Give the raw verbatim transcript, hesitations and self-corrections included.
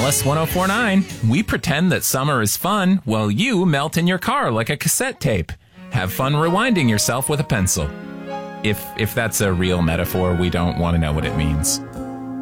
Alice ten forty-nine. We pretend that summer is fun while you melt in your car like a cassette tape. Have fun rewinding yourself with a pencil. If if that's a real metaphor, we don't want to know what it means.